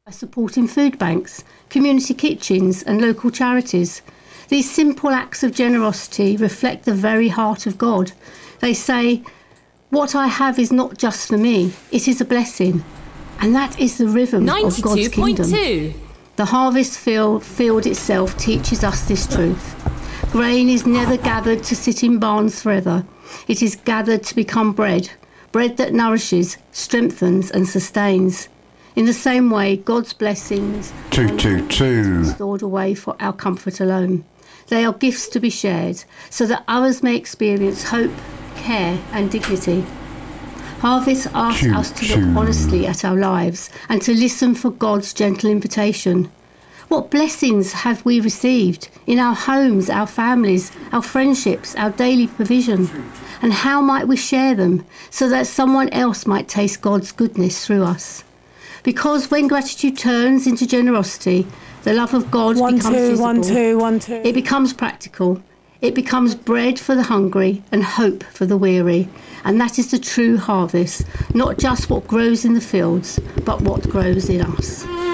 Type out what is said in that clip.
Supporting food banks, community kitchens and local charities. These simple acts of generosity reflect the very heart of God. They say, what I have is not just for me, it is a blessing. And that is the rhythm of God's kingdom. 92.2. The harvest field itself teaches us this truth. Grain is never gathered to sit in barns forever. It is gathered to become bread that nourishes, strengthens and sustains. In the same way, God's blessings are stored away for our comfort alone. They are gifts to be shared, so that others may experience hope, care and dignity. Harvest asks us to look honestly at our lives and to listen for God's gentle invitation. What blessings have we received in our homes, our families, our friendships, our daily provision? And how might we share them so that someone else might taste God's goodness through us? Because when gratitude turns into generosity, the love of God becomes visible. It becomes practical. It becomes bread for the hungry and hope for the weary. And that is the true harvest, not just what grows in the fields, but what grows in us.